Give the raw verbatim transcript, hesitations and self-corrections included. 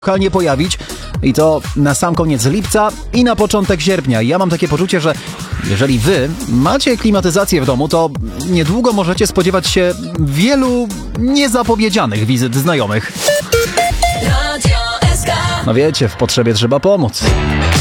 lokalnie pojawić i to na sam koniec lipca i na początek sierpnia. Ja mam takie poczucie, że jeżeli wy macie klimatyzację w domu, to niedługo możecie spodziewać się wielu niezapowiedzianych wizyt znajomych. No wiecie, w potrzebie trzeba pomóc.